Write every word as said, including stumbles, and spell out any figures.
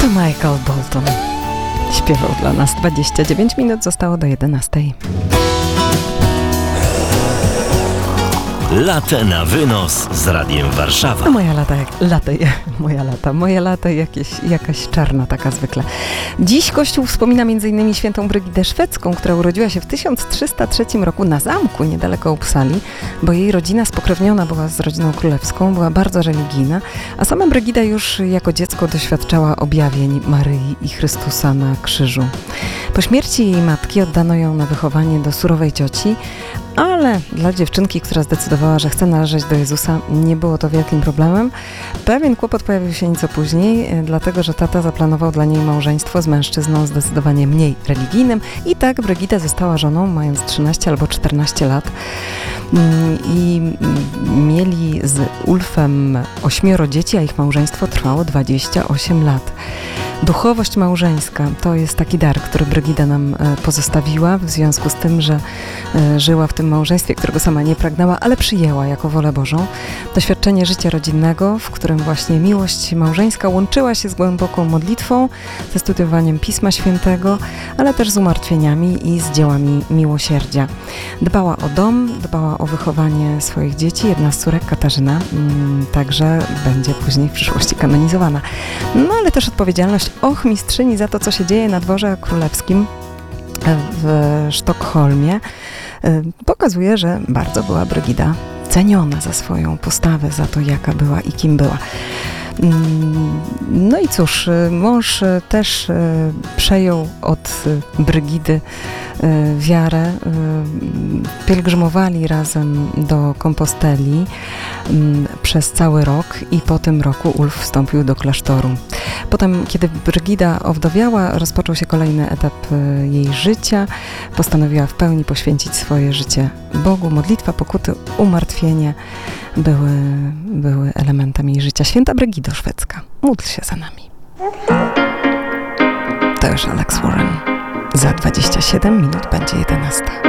Michael Bolton śpiewał dla nas. dwadzieścia dziewięć minut zostało do jedenastej. Latę na wynos z Radiem Warszawa. No moja lata, jak, lata, moja lata, moja lata jakieś, jakaś czarna taka zwykle. Dziś Kościół wspomina m.in. świętą Brygidę Szwedzką, która urodziła się w tysiąc trzysta trzecim roku na zamku niedaleko Uppsali, bo jej rodzina spokrewniona była z rodziną królewską, była bardzo religijna, a sama Brygida już jako dziecko doświadczała objawień Maryi i Chrystusa na krzyżu. Po śmierci jej matki oddano ją na wychowanie do surowej cioci, ale dla dziewczynki, która zdecydowała, że chce należeć do Jezusa, nie było to wielkim problemem. Pewien kłopot pojawił się nieco później, dlatego że tata zaplanował dla niej małżeństwo z mężczyzną zdecydowanie mniej religijnym i tak Brygida została żoną, mając trzynaście albo czternaście lat. I mieli z Ulfem ośmioro dzieci, a ich małżeństwo trwało dwadzieścia osiem lat. Duchowość małżeńska to jest taki dar, który Brygida nam pozostawiła w związku z tym, że żyła w tym małżeństwie, którego sama nie pragnęła, ale przyjęła jako wolę Bożą. Doświadczenie życia rodzinnego, w którym właśnie miłość małżeńska łączyła się z głęboką modlitwą, ze studiowaniem Pisma Świętego, ale też z umartwieniami i z dziełami miłosierdzia. Dbała o dom, dbała o wychowanie swoich dzieci. Jedna z córek, Katarzyna, także będzie później w przyszłości kanonizowana. No ale też odpowiedzialność ochmistrzyni za to, co się dzieje na dworze królewskim w Sztokholmie, pokazuje, że bardzo była Brygida ceniona za swoją postawę, za to, jaka była i kim była. No i cóż, mąż też przejął od Brygidy wiarę. Pielgrzymowali razem do Komposteli przez cały rok i po tym roku Ulf wstąpił do klasztoru. Potem, kiedy Brygida owdowiała, rozpoczął się kolejny etap jej życia. Postanowiła w pełni poświęcić swoje życie Bogu. Modlitwa, pokuty, umartwienie były, były elementem jej życia. Święta Brygido Szwedzka, módl się za nami. To już Alex Warren. Za dwadzieścia siedem minut będzie jedenasta.